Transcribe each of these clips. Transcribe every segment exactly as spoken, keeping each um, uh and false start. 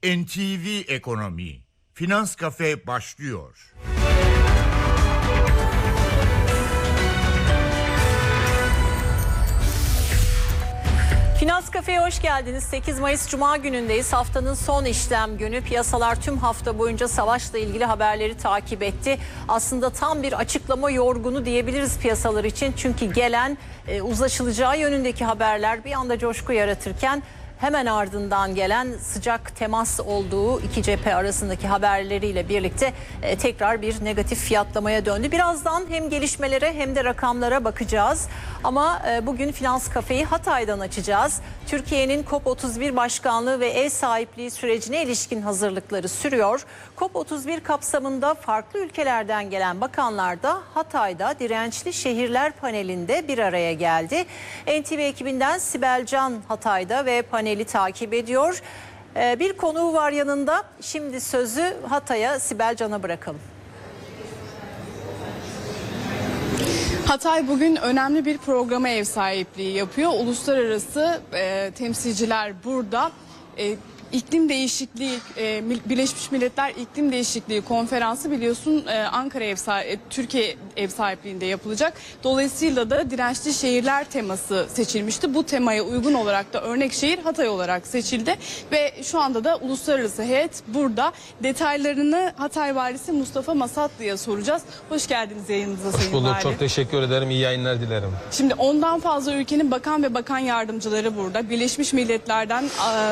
N T V Ekonomi Finans Kafe başlıyor. Finans Kafe'ye hoş geldiniz. sekiz Mayıs Cuma günündeyiz. Haftanın son işlem günü. Piyasalar tüm hafta boyunca savaşla ilgili haberleri takip etti. Aslında tam bir açıklama yorgunu diyebiliriz piyasalar için. Çünkü gelen e, uzlaşılacağı yönündeki haberler bir anda coşku yaratırken hemen ardından gelen sıcak temas olduğu iki cephe arasındaki haberleriyle birlikte e, tekrar bir negatif fiyatlamaya döndü. Birazdan hem gelişmelere hem de rakamlara bakacağız. Ama e, bugün Finans Kafe'yi Hatay'dan açacağız. Türkiye'nin COP otuz bir başkanlığı ve ev sahipliği sürecine ilişkin hazırlıkları sürüyor. COP otuz bir kapsamında farklı ülkelerden gelen bakanlar da Hatay'da Dirençli Şehirler panelinde bir araya geldi. N T V ekibinden Sibel Can Hatay'da ve paneli takip ediyor. Ee, bir konuğu var yanında. Şimdi sözü Hatay'a, Sibel Can'a bırakalım. Hatay bugün önemli bir programa ev sahipliği yapıyor. Uluslararası e, temsilciler burada. E, İklim değişikliği, e, Birleşmiş Milletler İklim Değişikliği Konferansı biliyorsun e, Ankara ev sahipliği, Türkiye ev sahipliğinde yapılacak. Dolayısıyla da dirençli şehirler teması seçilmişti. Bu temaya uygun olarak da örnek şehir Hatay olarak seçildi. Ve şu anda da uluslararası heyet burada. Detaylarını Hatay Valisi Mustafa Masatlı'ya soracağız. Hoş geldiniz yayınımıza Sayın Hoş bulduk. Vali. Çok teşekkür ederim. İyi yayınlar dilerim. Şimdi ondan fazla ülkenin bakan ve bakan yardımcıları burada. Birleşmiş Milletler'den,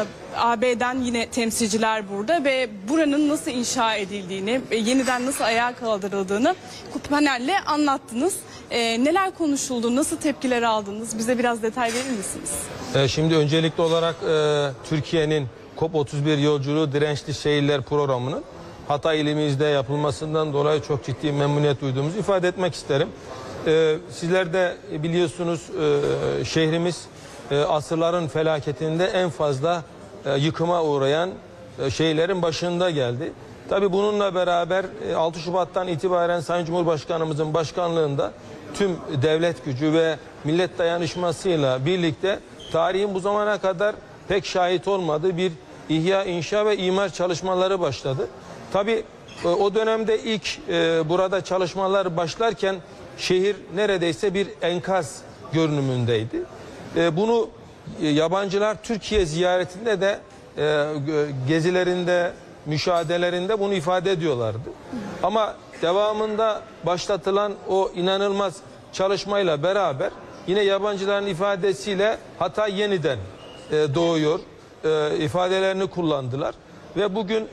A B'den yine temsilciler burada ve buranın nasıl inşa edildiğini, yeniden nasıl ayağa kaldırıldığını panelle anlattınız. Ee, neler konuşuldu, nasıl tepkiler aldınız? Bize biraz detay verir misiniz? Ee, şimdi öncelikli olarak e, Türkiye'nin COP otuz bir yolculuğu Dirençli Şehirler programının Hatay ilimizde yapılmasından dolayı çok ciddi memnuniyet duyduğumuzu ifade etmek isterim. Ee, sizler de biliyorsunuz e, şehrimiz e, asırların felaketinde en fazla e, yıkıma uğrayan e, şehirlerin başında geldi. Tabii bununla beraber e, altı Şubat'tan itibaren Sayın Cumhurbaşkanımızın başkanlığında tüm devlet gücü ve millet dayanışmasıyla birlikte tarihin bu zamana kadar pek şahit olmadığı bir ihya, inşa ve imar çalışmaları başladı. Tabii e, o dönemde ilk e, burada çalışmalar başlarken şehir neredeyse bir enkaz görünümündeydi. E, bunu e, yabancılar Türkiye ziyaretinde de e, gezilerinde, müşahedelerinde bunu ifade ediyorlardı. Ama devamında başlatılan o inanılmaz çalışmayla beraber yine yabancıların ifadesiyle Hatay yeniden e, doğuyor e, ifadelerini kullandılar. Ve bugün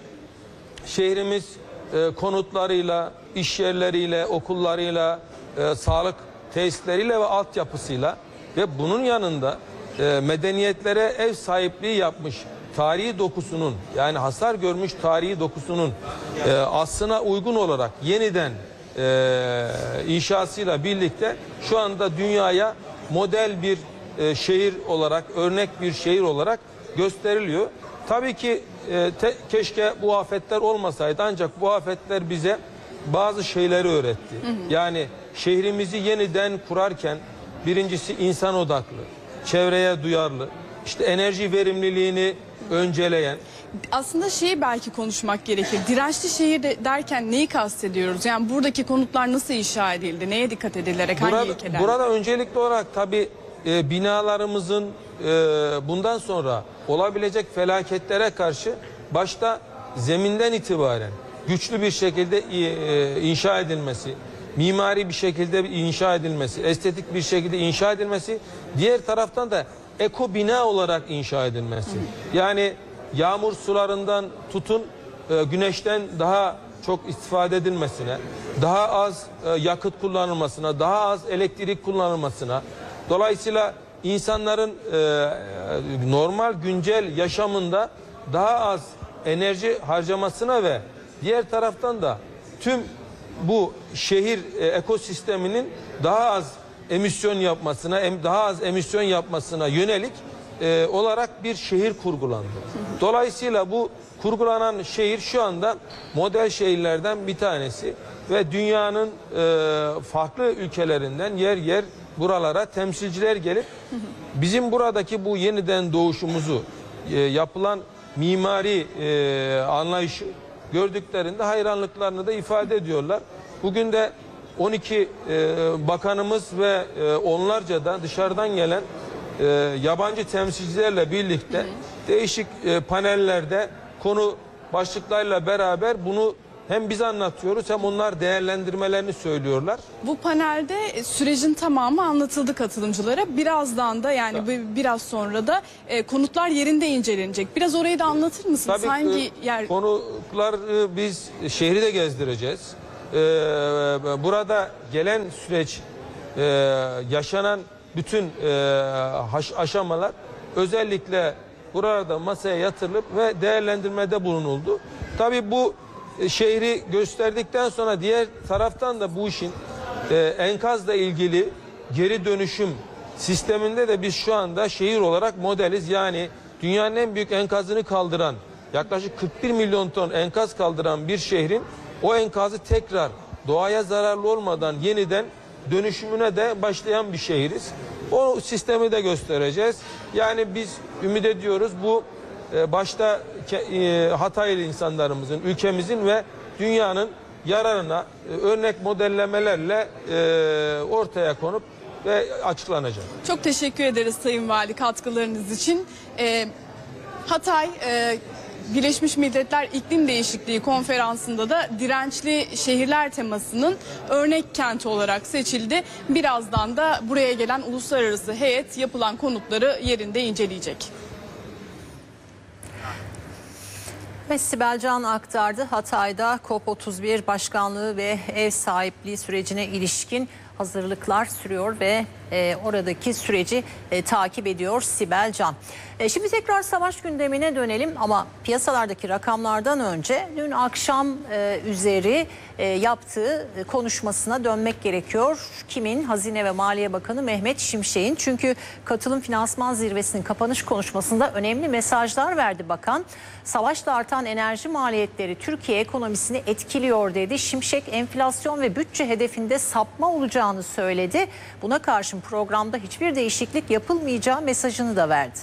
şehrimiz e, konutlarıyla, iş yerleriyle, okullarıyla, e, sağlık tesisleriyle ve altyapısıyla ve bunun yanında e, medeniyetlere ev sahipliği yapmış tarihi dokusunun, yani hasar görmüş tarihi dokusunun e, aslına uygun olarak yeniden e, inşasıyla birlikte şu anda dünyaya model bir e, şehir olarak, örnek bir şehir olarak gösteriliyor. Tabii ki e, te, keşke bu afetler olmasaydı, ancak bu afetler bize bazı şeyleri öğretti. Hı hı. Yani şehrimizi yeniden kurarken birincisi insan odaklı, çevreye duyarlı, işte enerji verimliliğini önceleyen. Aslında şeyi belki konuşmak gerekir. Dirençli şehir de derken neyi kastediyoruz? Yani buradaki konutlar nasıl inşa edildi? Neye dikkat edilerek, Burada, hangi ilkeler? burada öncelikli olarak tabii e, binalarımızın e, bundan sonra olabilecek felaketlere karşı başta zeminden itibaren güçlü bir şekilde e, inşa edilmesi, mimari bir şekilde inşa edilmesi, estetik bir şekilde inşa edilmesi, diğer taraftan da eko bina olarak inşa edilmesi. Yani yağmur sularından tutun e, güneşten daha çok istifade edilmesine, daha az e, yakıt kullanılmasına, daha az elektrik kullanılmasına, dolayısıyla insanların e, normal güncel yaşamında daha az enerji harcamasına ve diğer taraftan da tüm bu şehir e, ekosisteminin daha az emisyon yapmasına, em, daha az emisyon yapmasına yönelik e, olarak bir şehir kurgulandı. Dolayısıyla bu kurgulanan şehir şu anda model şehirlerden bir tanesi ve dünyanın e, farklı ülkelerinden yer yer buralara temsilciler gelip bizim buradaki bu yeniden doğuşumuzu e, yapılan mimari e, anlayışı gördüklerinde hayranlıklarını da ifade ediyorlar. Bugün de on iki e, bakanımız ve e, onlarca da dışarıdan gelen e, yabancı temsilcilerle birlikte değişik e, panellerde konu başlıklarıyla beraber bunu hem biz anlatıyoruz hem onlar değerlendirmelerini söylüyorlar. Bu panelde sürecin tamamı anlatıldı katılımcılara. Birazdan da yani Tabii. biraz sonra da e, konutlar yerinde incelenecek. Biraz orayı da anlatır mısınız? Tabii Hangi yer? konuklar e, biz şehri de gezdireceğiz. Ee, burada gelen süreç, e, yaşanan bütün e, haş, aşamalar özellikle burada masaya yatırılıp ve değerlendirmede bulunuldu. Tabii bu e, şehri gösterdikten sonra diğer taraftan da bu işin e, enkazla ilgili geri dönüşüm sisteminde de biz şu anda şehir olarak modeliz. Yani dünyanın en büyük enkazını kaldıran, yaklaşık kırk bir milyon ton enkaz kaldıran bir şehrin o enkazı tekrar doğaya zararlı olmadan yeniden dönüşümüne de başlayan bir şehiriz. O sistemi de göstereceğiz. Yani biz ümit ediyoruz bu e, başta e, Hataylı insanlarımızın, ülkemizin ve dünyanın yararına e, örnek modellemelerle e, ortaya konup ve açıklanacak. Çok teşekkür ederiz Sayın Vali katkılarınız için. Ee, Hatay e, Birleşmiş Milletler İklim Değişikliği Konferansı'nda da dirençli şehirler temasının örnek kenti olarak seçildi. Birazdan da buraya gelen uluslararası heyet yapılan konutları yerinde inceleyecek. Ve Sibel Can aktardı. Hatay'da COP otuz bir başkanlığı ve ev sahipliği sürecine ilişkin hazırlıklar sürüyor ve e, oradaki süreci e, takip ediyor Sibel Can. E, şimdi tekrar savaş gündemine dönelim ama piyasalardaki rakamlardan önce dün akşam e, üzeri e, yaptığı konuşmasına dönmek gerekiyor. Kimin? Hazine ve Maliye Bakanı Mehmet Şimşek'in. Çünkü katılım finansman zirvesinin kapanış konuşmasında önemli mesajlar verdi bakan. Savaşla artan enerji maliyetleri Türkiye ekonomisini etkiliyor dedi. Şimşek enflasyon ve bütçe hedefinde sapma olacağını söyledi. Buna karşın programda hiçbir değişiklik yapılmayacağı mesajını da verdi.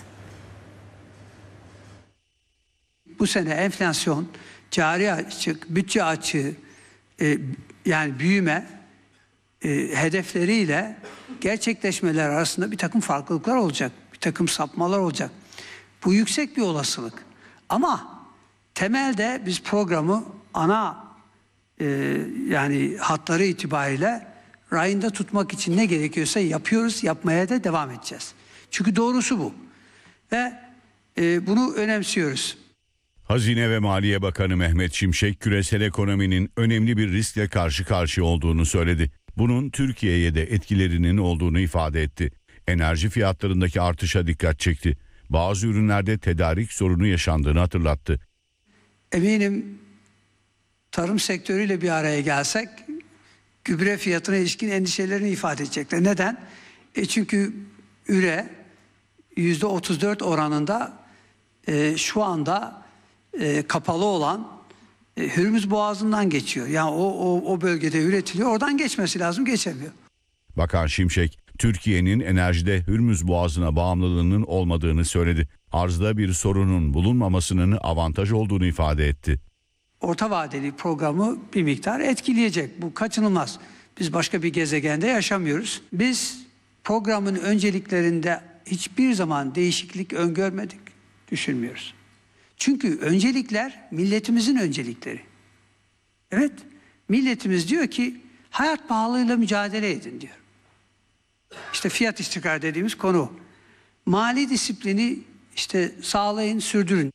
Bu sene enflasyon, cari açık, bütçe açığı, e, yani büyüme e, hedefleriyle gerçekleşmeler arasında bir takım farklılıklar olacak, bir takım sapmalar olacak. Bu yüksek bir olasılık. Ama temelde biz programı ana e, yani hatları itibariyle rayında tutmak için ne gerekiyorsa yapıyoruz, yapmaya da devam edeceğiz. Çünkü doğrusu bu ve e, bunu önemsiyoruz. Hazine ve Maliye Bakanı Mehmet Şimşek, küresel ekonominin önemli bir riskle karşı karşıya olduğunu söyledi. Bunun Türkiye'ye de etkilerinin olduğunu ifade etti. Enerji fiyatlarındaki artışa dikkat çekti. Bazı ürünlerde tedarik sorunu yaşandığını hatırlattı. Eminim tarım sektörüyle bir araya gelsek gübre fiyatına ilişkin endişelerini ifade edecekler. Neden? E çünkü üre yüzde otuz dört oranında e, şu anda e, kapalı olan e, Hürmüz Boğazı'ndan geçiyor. Yani o, o, o bölgede üretiliyor. Oradan geçmesi lazım, geçemiyor. Bakan Şimşek, Türkiye'nin enerjide Hürmüz Boğazı'na bağımlılığının olmadığını söyledi. Arzda bir sorunun bulunmamasının avantaj olduğunu ifade etti. Orta vadeli programı bir miktar etkileyecek. Bu kaçınılmaz. Biz başka bir gezegende yaşamıyoruz. Biz programın önceliklerinde hiçbir zaman değişiklik öngörmedik, düşünmüyoruz. Çünkü öncelikler milletimizin öncelikleri. Evet, milletimiz diyor ki hayat pahalılığıyla mücadele edin diyor. İşte fiyat istikrarı dediğimiz konu. Mali disiplini işte sağlayın, sürdürün.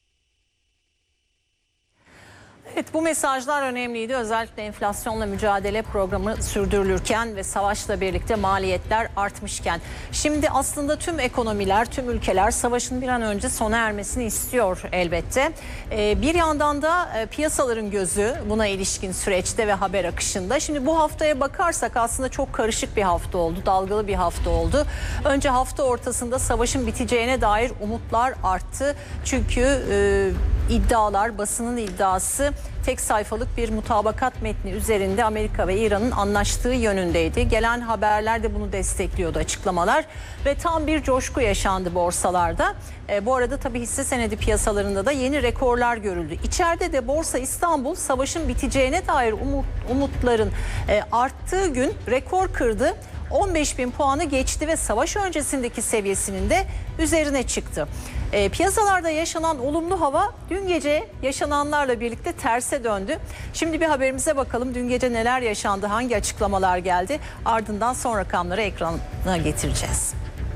Evet, bu mesajlar önemliydi. Özellikle enflasyonla mücadele programı sürdürülürken ve savaşla birlikte maliyetler artmışken. Şimdi aslında tüm ekonomiler, tüm ülkeler savaşın bir an önce sona ermesini istiyor elbette. Ee, bir yandan da e, piyasaların gözü buna ilişkin süreçte ve haber akışında. Şimdi bu haftaya bakarsak aslında çok karışık bir hafta oldu, dalgalı bir hafta oldu. Önce hafta ortasında savaşın biteceğine dair umutlar arttı. Çünkü e, iddialar, basının iddiası tek sayfalık bir mutabakat metni üzerinde Amerika ve İran'ın anlaştığı yönündeydi. Gelen haberler de bunu destekliyordu, açıklamalar ve tam bir coşku yaşandı borsalarda. E, bu arada tabii hisse senedi piyasalarında da yeni rekorlar görüldü. İçeride de Borsa İstanbul savaşın biteceğine dair umut, umutların e, arttığı gün rekor kırdı. on beş bin puanı geçti ve savaş öncesindeki seviyesinin de üzerine çıktı. E, piyasalarda yaşanan olumlu hava dün gece yaşananlarla birlikte terse döndü. Şimdi bir haberimize bakalım. Dün gece neler yaşandı, hangi açıklamalar geldi? Ardından son rakamları ekrana getireceğiz.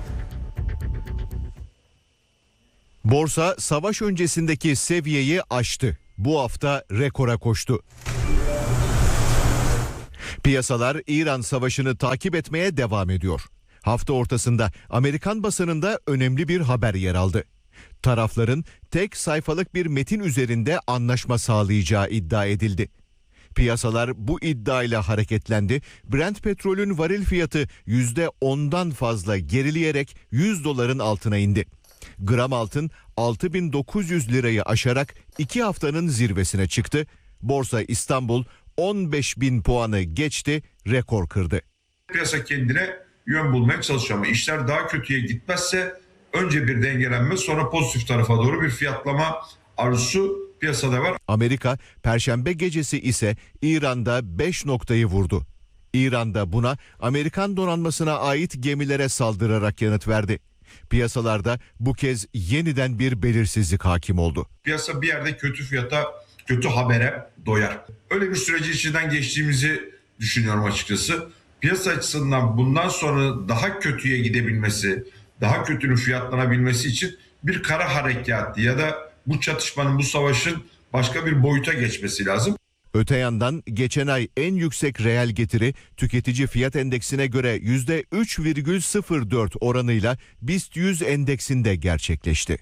Borsa savaş öncesindeki seviyeyi aştı. Bu hafta rekora koştu. Piyasalar İran savaşını takip etmeye devam ediyor. Hafta ortasında Amerikan basınında önemli bir haber yer aldı. Tarafların tek sayfalık bir metin üzerinde anlaşma sağlayacağı iddia edildi. Piyasalar bu iddiayla hareketlendi. Brent petrolün varil fiyatı yüzde ondan fazla gerileyerek yüz doların altına indi. Gram altın altı bin dokuz yüz lirayı aşarak iki haftanın zirvesine çıktı. Borsa İstanbul on beş bin puanı geçti, rekor kırdı. Piyasa kendine yön bulmaya çalışıyor ama işler daha kötüye gitmezse önce bir dengelenme, sonra pozitif tarafa doğru bir fiyatlama arzusu piyasada var. Amerika Perşembe gecesi ise İran'da beş noktayı vurdu. İran'da buna Amerikan donanmasına ait gemilere saldırarak yanıt verdi. Piyasalarda bu kez yeniden bir belirsizlik hakim oldu. Piyasa bir yerde kötü fiyata, kötü habere doyar. Öyle bir süreci içinden geçtiğimizi düşünüyorum açıkçası. Piyasa açısından bundan sonra daha kötüye gidebilmesi, daha kötünün fiyatlanabilmesi için bir kara harekatı ya da bu çatışmanın, bu savaşın başka bir boyuta geçmesi lazım. Öte yandan geçen ay en yüksek reel getiri tüketici fiyat endeksine göre yüzde üç virgül sıfır dört oranıyla BIST yüz endeksinde gerçekleşti.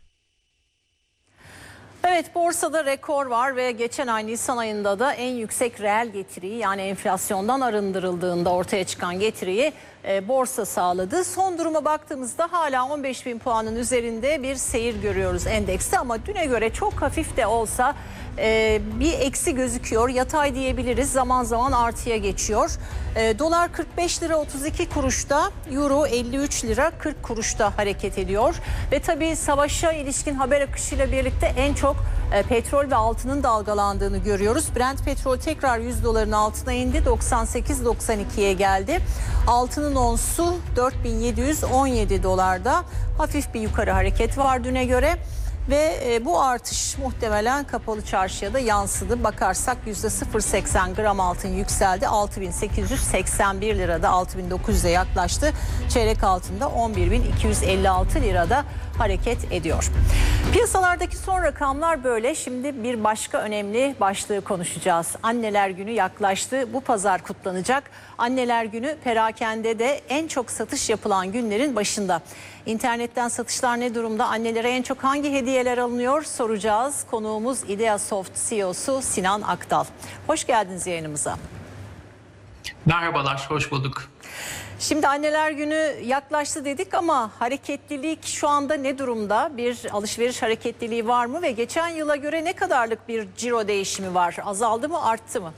Evet, borsada rekor var ve geçen ay Nisan ayında da en yüksek reel getiriyi, yani enflasyondan arındırıldığında ortaya çıkan getiriyi e, borsa sağladı. Son duruma baktığımızda hala on beş bin puanın üzerinde bir seyir görüyoruz endekste ama düne göre çok hafif de olsa e, bir eksi gözüküyor. Yatay diyebiliriz, zaman zaman artıya geçiyor. E, dolar kırk beş lira otuz iki kuruşta, euro elli üç lira kırk kuruşta hareket ediyor. Ve tabii savaşa ilişkin haber akışıyla birlikte en çok e, petrol ve altının dalgalandığını görüyoruz. Brent petrol tekrar yüz doların altına indi, doksan sekiz doksan ikiye geldi. Altının onsu dört bin yedi yüz on yedi dolarda, hafif bir yukarı hareket var düne göre. Ve bu artış muhtemelen kapalı çarşıya da yansıdı. Bakarsak yüzde sıfır virgül seksen gram altın yükseldi. altı bin sekiz yüz seksen bir lirada, altı bin dokuz yüze yaklaştı. Çeyrek altında on bir bin iki yüz elli altı lirada hareket ediyor. Piyasalardaki son rakamlar böyle. Şimdi bir başka önemli başlığı konuşacağız. Anneler Günü yaklaştı. Bu pazar kutlanacak. Anneler Günü perakendede en çok satış yapılan günlerin başında. İnternetten satışlar ne durumda? Annelere en çok hangi hediyeler alınıyor soracağız. Konuğumuz Ideasoft C E O'su Sinan Akdal. Hoş geldiniz yayınımıza. Merhabalar, hoş bulduk. Şimdi Anneler Günü yaklaştı dedik ama hareketlilik şu anda ne durumda? Bir alışveriş hareketliliği var mı ve geçen yıla göre ne kadarlık bir ciro değişimi var? Azaldı mı, arttı mı?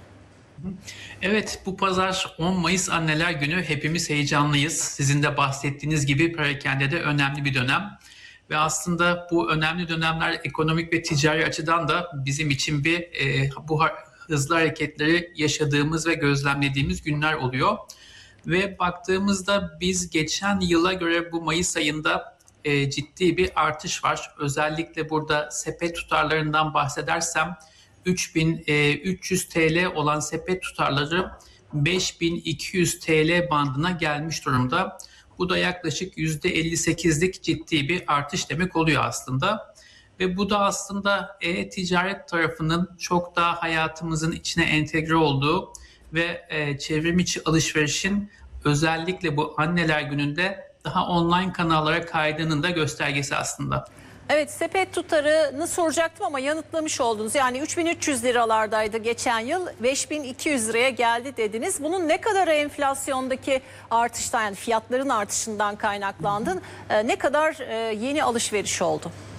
Evet, bu pazar on Mayıs Anneler Günü, hepimiz heyecanlıyız. Sizin de bahsettiğiniz gibi perakendede önemli bir dönem. Ve aslında bu önemli dönemler ekonomik ve ticari açıdan da bizim için bir e, bu hızlı hareketleri yaşadığımız ve gözlemlediğimiz günler oluyor. Ve baktığımızda biz geçen yıla göre bu Mayıs ayında e, ciddi bir artış var. Özellikle burada sepet tutarlarından bahsedersem üç bin üç yüz T L olan sepet tutarları beş bin iki yüz T L bandına gelmiş durumda. Bu da yaklaşık yüzde elli sekizlik ciddi bir artış demek oluyor aslında. Ve bu da aslında e-ticaret tarafının çok daha hayatımızın içine entegre olduğu ve e, çevrim içi alışverişin özellikle bu Anneler Günü'nde daha online kanallara kaydığının da göstergesi aslında. Evet, sepet tutarını soracaktım ama yanıtlamış oldunuz. Yani üç bin üç yüz liralardaydı geçen yıl, beş bin iki yüz liraya geldi dediniz. Bunun ne kadar enflasyondaki artıştan, yani fiyatların artışından kaynaklandı? Ne kadar yeni alışveriş oldu?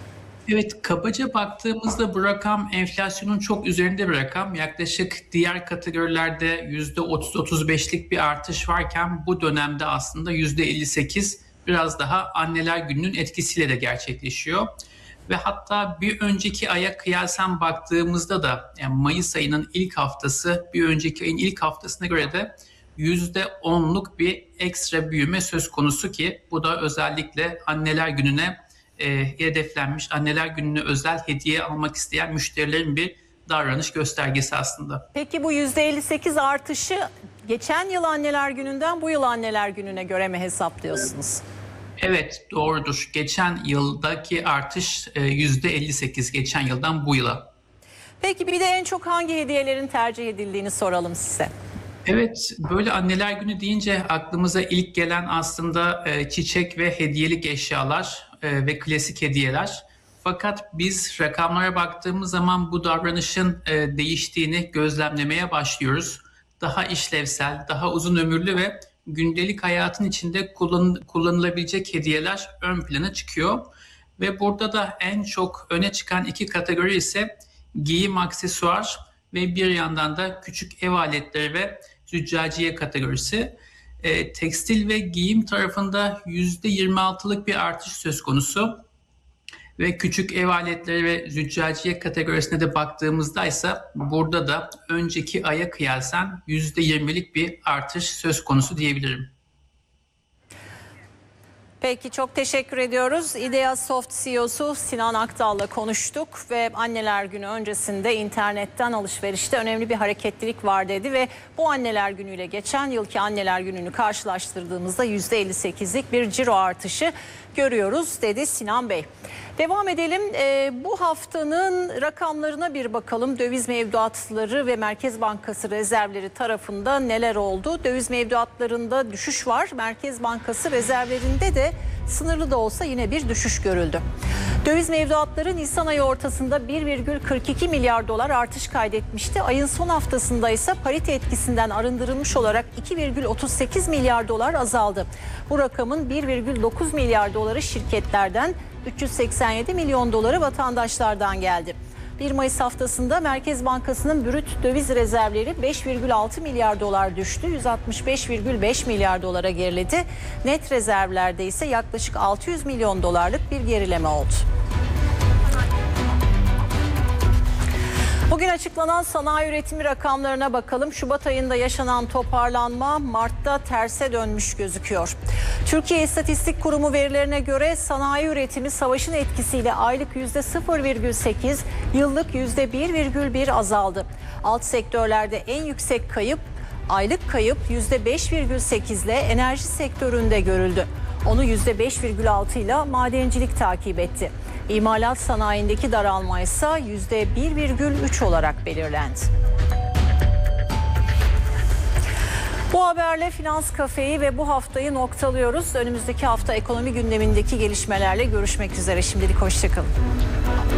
Evet, kabaca baktığımızda bu rakam enflasyonun çok üzerinde bir rakam. Yaklaşık diğer kategorilerde yüzde otuz otuz beşlik bir artış varken bu dönemde aslında yüzde elli sekiz biraz daha anneler gününün etkisiyle de gerçekleşiyor. Ve hatta bir önceki aya kıyasen baktığımızda da yani Mayıs ayının ilk haftası bir önceki ayın ilk haftasına göre de yüzde onluk bir ekstra büyüme söz konusu ki bu da özellikle anneler gününe e, hedeflenmiş, anneler gününe özel hediye almak isteyen müşterilerin bir davranış göstergesi aslında. Peki bu yüzde elli sekiz artışı geçen yıl anneler gününden bu yıl anneler gününe göre mi hesaplıyorsunuz? Evet, doğrudur. Geçen yıldaki artış e, yüzde elli sekiz geçen yıldan bu yıla. Peki bir de en çok hangi hediyelerin tercih edildiğini soralım size. Evet, böyle anneler günü deyince aklımıza ilk gelen aslında e, çiçek ve hediyelik eşyalar e, ve klasik hediyeler. Fakat biz rakamlara baktığımız zaman bu davranışın e, değiştiğini gözlemlemeye başlıyoruz. Daha işlevsel, daha uzun ömürlü ve gündelik hayatın içinde kullan, kullanılabilecek hediyeler ön plana çıkıyor. Ve burada da en çok öne çıkan iki kategori ise giyim, aksesuar ve bir yandan da küçük ev aletleri ve züccaciye kategorisi. E, tekstil ve giyim tarafında yüzde yirmi altılık bir artış söz konusu. Ve küçük ev aletleri ve züccaciye kategorisine de baktığımızda ise burada da önceki aya kıyasen yüzde yirmilik bir artış söz konusu diyebilirim. Peki çok teşekkür ediyoruz. Ideasoft C E O'su Sinan Akdal'la konuştuk ve anneler günü öncesinde internetten alışverişte önemli bir hareketlilik var dedi ve bu anneler günüyle geçen yılki anneler gününü karşılaştırdığımızda yüzde elli sekizlik bir ciro artışı görüyoruz dedi Sinan Bey. Devam edelim. Ee, bu haftanın rakamlarına bir bakalım. Döviz mevduatları ve Merkez Bankası rezervleri tarafında neler oldu? Döviz mevduatlarında düşüş var. Merkez Bankası rezervlerinde de sınırlı da olsa yine bir düşüş görüldü. Döviz mevduatları Nisan ayı ortasında bir virgül kırk iki milyar dolar artış kaydetmişti. Ayın son haftasında ise parite etkisinden arındırılmış olarak iki virgül otuz sekiz milyar dolar azaldı. Bu rakamın bir virgül dokuz milyar doları şirketlerden, üç yüz seksen yedi milyon doları vatandaşlardan geldi. bir Mayıs haftasında Merkez Bankası'nın brüt döviz rezervleri beş virgül altı milyar dolar düştü. yüz altmış beş virgül beş milyar dolara geriledi. Net rezervlerde ise yaklaşık altı yüz milyon dolarlık bir gerileme oldu. Bugün açıklanan sanayi üretimi rakamlarına bakalım. Şubat ayında yaşanan toparlanma Mart'ta terse dönmüş gözüküyor. Türkiye İstatistik Kurumu verilerine göre sanayi üretimi savaşın etkisiyle aylık yüzde sıfır virgül sekiz, yıllık yüzde bir virgül bir azaldı. Alt sektörlerde en yüksek kayıp, aylık kayıp yüzde beş virgül sekiz ile enerji sektöründe görüldü. Onu yüzde beş virgül altı ile madencilik takip etti. İmalat sanayindeki daralma ise yüzde bir virgül üç olarak belirlendi. Bu haberle Finans Kafe'yi ve bu haftayı noktalıyoruz. Önümüzdeki hafta ekonomi gündemindeki gelişmelerle görüşmek üzere. Şimdilik hoşçakalın.